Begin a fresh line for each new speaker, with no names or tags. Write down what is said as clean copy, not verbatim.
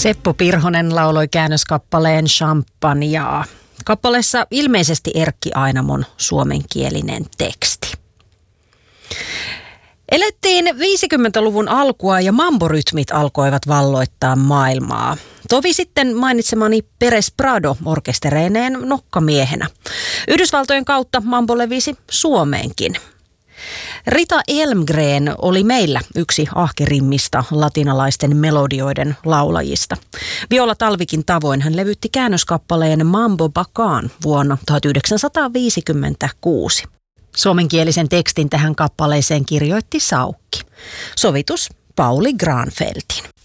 Seppo Pirhonen lauloi käännöskappaleen Champagnea. Kappaleessa ilmeisesti Erkki Ainamon suomenkielinen teksti. Elettiin 50-luvun alkua ja mamborytmit alkoivat valloittaa maailmaa. Tovi sitten mainitsemani Perez Prado orkestereineen nokkamiehenä. Yhdysvaltojen kautta mambo levisi Suomeenkin. Rita Elmgren oli meillä yksi ahkerimmista latinalaisten melodioiden laulajista. Viola Talvikin tavoin hän levytti käännöskappaleen Mambo Bacán vuonna 1956. Suomenkielisen tekstin tähän kappaleeseen kirjoitti Saukki. Sovitus Pauli Granfeltin.